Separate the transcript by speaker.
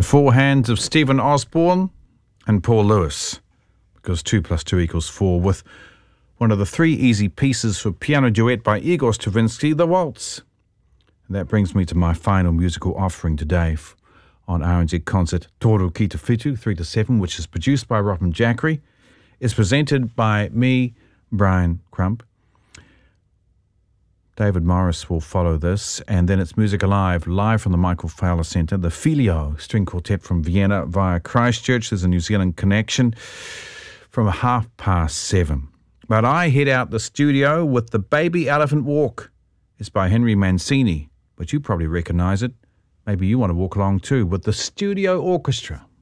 Speaker 1: Four Hands of Stephen Osborne and Paul Lewis, because 2 + 2 = 4, with one of the 3 easy pieces for piano duet by Igor Stravinsky, the Waltz. And that brings me to my final musical offering today on RNZ Concert, Toru Ki Te Whitu, 3 to 7, which is produced by Robin Jackery. It's presented by me, Brian Crump. David Morris will follow this, and then it's Music Alive, live from the Michael Fowler Centre, the Filio String Quartet from Vienna via Christchurch. There's a New Zealand connection from 7:30. But I head out the studio with The Baby Elephant Walk. It's by Henry Mancini, but you probably recognise it. Maybe you want to walk along too with the Studio Orchestra.